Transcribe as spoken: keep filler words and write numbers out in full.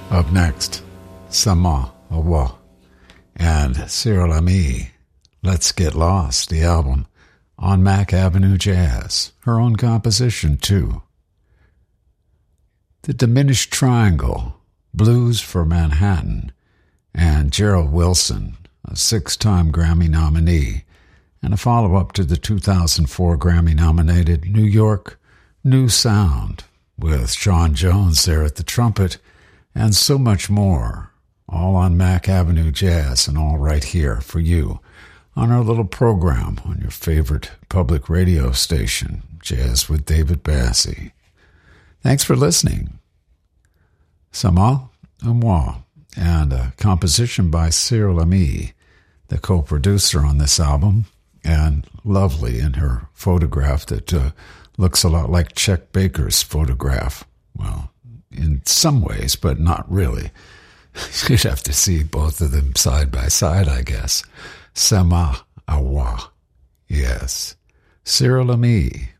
Up next, Sama Awa and Cyril Ami, Let's Get Lost, the album on Mack Avenue Jazz, her own composition too. The Diminished Triangle, Blues for Manhattan, and Gerald Wilson, a six-time Grammy nominee, and a follow-up to the two thousand four Grammy-nominated New York New Sound, with Sean Jones there at the trumpet, and so much more, all on Mack Avenue Jazz and all right here for you on our little program on your favorite public radio station, Jazz with David Bassie. Thanks for listening. Sama Awa, and a composition by Cyril Ami, the co-producer on this album, and lovely in her photograph that uh, looks a lot like Chet Baker's photograph. Well, in some ways, but not really. You'd have to see both of them side by side, I guess. Sama Awa. Yes. Cyril Ami